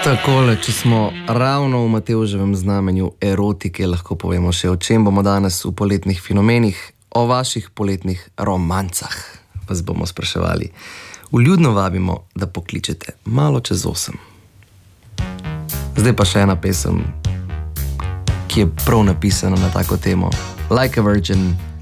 Takole, če smo ravno v Matevževem znamenju erotike, lahko povemo še, o čem bomo danes v poletnih fenomenih, o vaših poletnih romancah vas bomo spraševali. Vljudno vabimo, da pokličete malo čez 8. Zdaj pa še ena pesem, ki je prav napisana na tako temo. Like a Virgin.